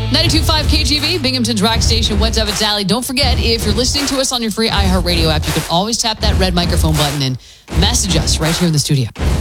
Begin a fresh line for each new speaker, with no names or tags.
92.5 KGB, Binghamton's rock station, What's Up, it's Allie. Don't forget, if you're listening to us on your free iHeartRadio app, you can always tap that red microphone button and message us right here in the studio.